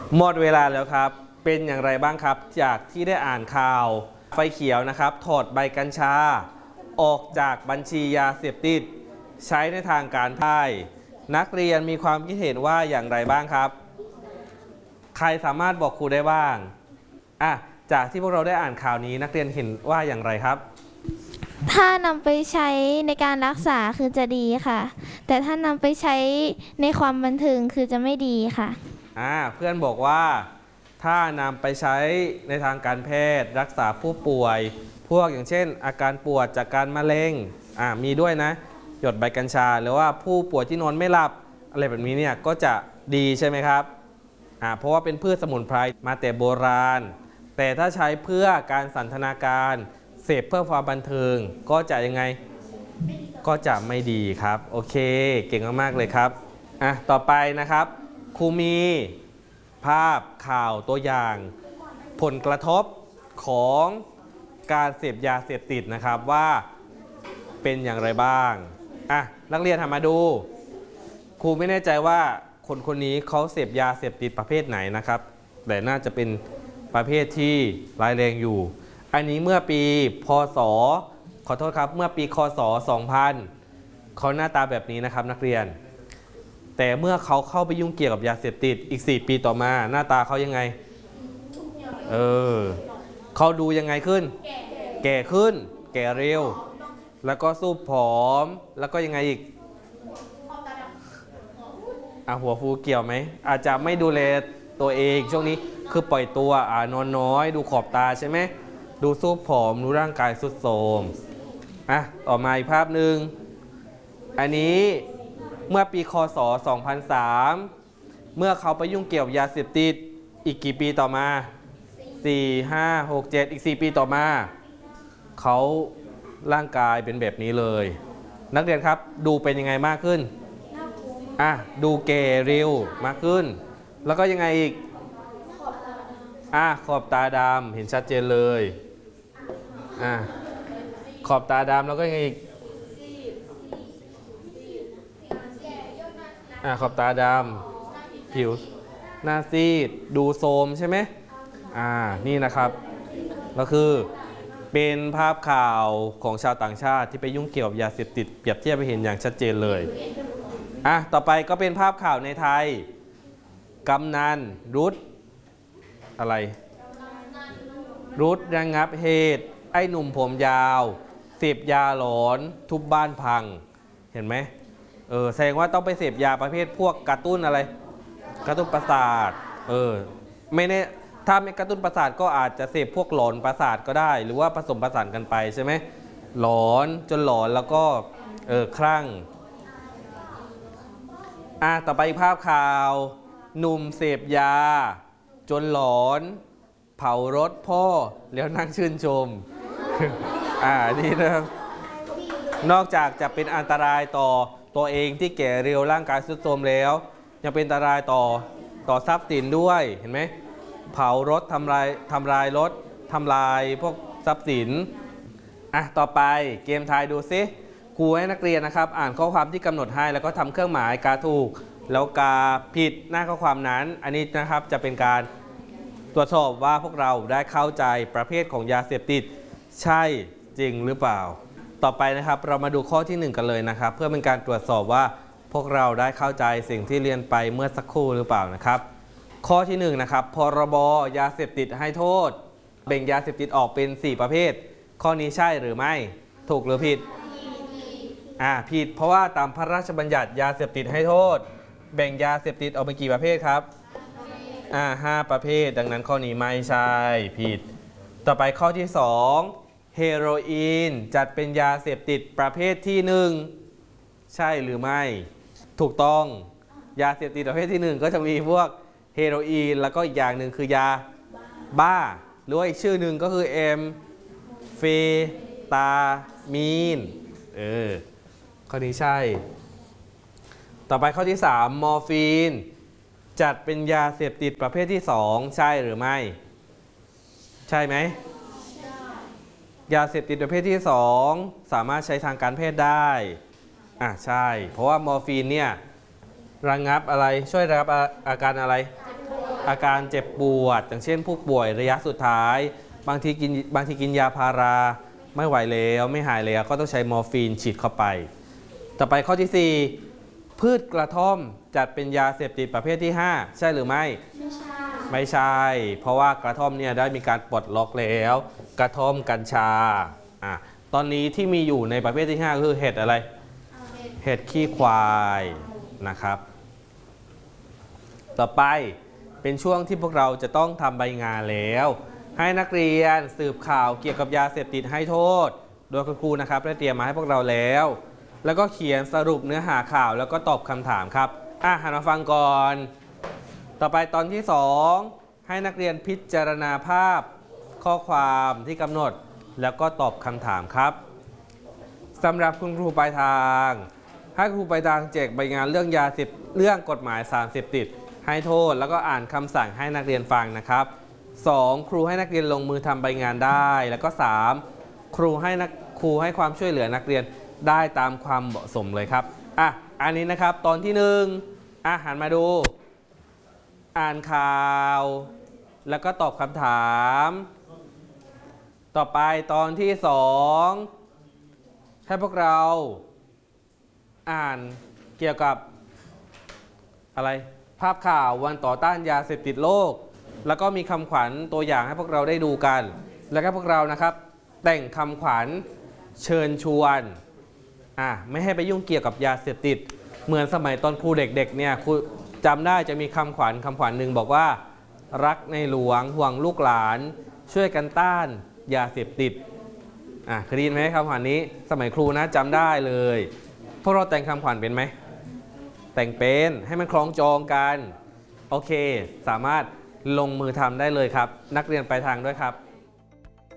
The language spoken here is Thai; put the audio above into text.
หมดเวลาแล้วครับเป็นอย่างไรบ้างครับจากที่ได้อ่านข่าวไฟเขียวนะครับถอดใบกัญชาออกจากบัญชียาเสพติดใช้ในทางการแพทย์นักเรียนมีความคิดเห็นว่าอย่างไรบ้างครับใครสามารถบอกครูได้บ้างจากที่พวกเราได้อ่านข่าวนี้นักเรียนเห็นว่าอย่างไรครับถ้านำไปใช้ในการรักษาคือจะดีค่ะแต่ถ้านำไปใช้ในความบันเทิงคือจะไม่ดีค่ะเพื่อนบอกว่าถ้านำไปใช้ในทางการแพทย์รักษาผู้ป่วยพวกอย่างเช่นอาการปวดจากการมะเร็งมีด้วยนะหยดใบกัญชาหรือว่าผู้ป่วยที่นอนไม่หลับอะไรแบบนี้เนี่ยก็จะดีใช่ไหมครับเพราะว่าเป็นพืชสมุนไพรมาแต่โบราณแต่ถ้าใช้เพื่อการสันทนาการเสพเพื่อความบันเทิงก็จะยังไงก็จะไม่ดีครับโอเคเก่งมากๆเลยครับต่อไปนะครับครูมีภาพข่าวตัวอย่างผลกระทบของการเสพยาเสพติดนะครับว่าเป็นอย่างไรบ้างนักเรียนทำมาดูครูไม่แน่ใจว่าคนคนนี้เขาเสพยาเสพติดประเภทไหนนะครับแต่น่าจะเป็นประเภทที่ร้ายแรงอยู่อันนี้เมื่อปีพศขอโทษครับเมื่อปีคศ2000เขาหน้าตาแบบนี้นะครับนักเรียนแต่เมื่อเขาเข้าไปยุ่งเกี่ยวกับยาเสพติดอีก4 ปีต่อมาหน้าตาเขายังไงเขาดูยังไงขึ้นแก่ขึ้นแก่เร็วแล้วก็สู้ผอมแล้วก็ยังไงอีกหัวฟูเกี่ยวไหมอาจจะไม่ดูแลตัวเองช่วงนี้คือปล่อยตัวนอนน้อยดูขอบตาใช่ไหมดูสู้ผอมดูร่างกายสุดโทรมต่อมาอีกภาพหนึ่งอันนี้เมื่อปีคศ2003เมื่อเขาไปยุ่งเกี่ยวกับยาเสพติดอีกกี่ปีต่อมา4 5 6 7อีก4 ปีต่อมาเขาร่างกายเป็นแบบนี้เลยนักเรียนครับดูเป็นยังไงมากขึ้นดูแก่เร็วมากขึ้นแล้วก็ยังไงอีกขอบตาดำเห็นชัดเจนเลยขอบตาดำแล้วก็ยังไงอีกขอบตาดำผิวหน้าซีดดูโทรมใช่ไหมนี่นะครับก็คือเป็นภาพข่าวของชาวต่างชาติที่ไปยุ่งเกี่ยวกับยาเสพติดเปรียบเทียบไปเห็นอย่างชัดเจนเลยต่อไปก็เป็นภาพข่าวในไทยกำนันรุดอะไรรุดระงับเหตุไอ้หนุ่มผมยาวเสพยาหลอนทุบบ้านพังเห็นไหมแสดงว่าต้องไปเสพยาประเภทพวกกระตุ้นอะไรกระตุ้นประสาทไม่แน่ถ้าไม่กระตุ้นประสาทก็อาจจะเสพพวกหลอนประสาทก็ได้หรือว่าผสมผสานกันไปใช่ไหมหลอนจนหลอนแล้วก็คลั่งต่อไปภาพข่าวหนุ่มเสพยาจนหลอนเผารถพ่อแล้วนั่งชื่นชมนี่นะครับนอกจากจะเป็นอันตรายต่อตัวเองที่แก่เร็วร่างกายทรุดโทรมแล้วยังเป็นอันตรายต่อทรัพย์สินด้วยเห็นไหมเผารถทำลายรถทำลายพวกทรัพย์สินต่อไปเกมทายดูซิครูให้นักเรียนนะครับอ่านข้อความที่กำหนดให้แล้วก็ทำเครื่องหมายกาถูกแล้วกาผิดหน้าข้อความนั้นอันนี้นะครับจะเป็นการตรวจสอบว่าพวกเราได้เข้าใจประเภทของยาเสพติดใช่จริงหรือเปล่าต่อไปนะครับเรามาดูข้อที่1กันเลยนะครับเพื่อเป็นการตรวจสอบว่าพวกเราได้เข้าใจสิ่งที่เรียนไปเมื่อสักครู่หรือเปล่านะครับข้อที่1นะครับพรบยาเสพติดให้โทษแบ่งยาเสพติดออกเป็น4ประเภทข้อนี้ใช่หรือไม่ถูกหรือผิดผิดเพราะว่าตามพระราชบัญญัติยาเสพติดให้โทษแบ่งยาเสพติดออกเป็นกี่ประเภทครับ5 ประเภทดังนั้นข้อนี้ไม่ใช่ผิดต่อไปข้อที่2เฮโรอีนจัดเป็นยาเสพติดประเภทที่1ใช่หรือไม่ถูกต้องยาเสพติดประเภทที่1ก็จะมีพวกเฮโรอีนแล้วก็อีกอย่างหนึ่งคือยาบ้าหรือว่าอีกชื่อหนึ่งก็คือเฟตามีนข้อนี้ใช่ต่อไปข้อที่3มอร์ฟีนจัดเป็นยาเสพติดประเภทที่2ใช่หรือไม่ใช่ไหมยาเสพติดประเภทที่2สามารถใช้ทางการแพทย์ได้ใช่เพราะว่ามอร์ฟีนเนี่ยระงับอะไรช่วยระงับอาการอะไรอาการเจ็บปวดอย่างเช่นผู้ป่วยระยะสุดท้ายบางทีกินยาพาราไม่ไหวแล้วไม่หายแล้วก็ต้องใช้มอร์ฟีนฉีดเข้าไปต่อไปข้อที่ 4 พืชกระท่อมจัดเป็นยาเสพติดประเภทที่ 5 ใช่หรือไม่ไม่ใช่เพราะว่ากระท่อมเนี่ยได้มีการปลดล็อกแล้วกระท่อมกัญชาตอนนี้ที่มีอยู่ในประเภทที่ 5 คือเห็ดอะไรเห็ดขี้ควายนะครับต่อไปเป็นช่วงที่พวกเราจะต้องทำใบงานแล้วให้นักเรียนสืบข่าวเกี่ยวกับยาเสพติดให้โทษโดยคุณครูนะครับได้เตรียมมาให้พวกเราแล้วก็เขียนสรุปเนื้อหาข่าวแล้วก็ตอบคำถามครับหันมาฟังก่อนต่อไปตอนที่ 2ให้นักเรียนพิจารณาภาพข้อความที่กำหนดแล้วก็ตอบคำถามครับสำหรับคุณครูปลายทางให้ครูปลายทางแจกใบงานเรื่องกฎหมายสารเสพติดให้โทษแล้วก็อ่านคำสั่งให้นักเรียนฟังนะครับ 2. ครูให้นักเรียนลงมือทำใบงานได้แล้วก็ 3. ครูให้ความช่วยเหลือนักเรียนได้ตามความเหมาะสมเลยครับอันนี้นะครับตอนที่ 1หันมาดูอ่านข่าวแล้วก็ตอบคำถามต่อไปตอนที่ 2ให้พวกเราอ่านเกี่ยวกับอะไรภาพข่าววันต่อต้านยาเสพติดโลกแล้วก็มีคำขวัญตัวอย่างให้พวกเราได้ดูกันแล้วก็พวกเรานะครับแต่งคำขวัญเชิญชวนไม่ให้ไปยุ่งเกี่ยวกับยาเสพติดเหมือนสมัยตอนครูเด็กๆเนี่ยครูจำได้จะมีคำขวัญหนึ่งบอกว่ารักในหลวงห่วงลูกหลานช่วยกันต้านยาเสพติดเคยได้ยินไหมคำขวัญนี้สมัยครูนะจำได้เลยพวกเราแต่งคำขวัญเป็นไหมแต่งเป็นให้มันคล้องจองกันโอเคสามารถลงมือทำได้เลยครับนักเรียนปลายทางด้วยครับ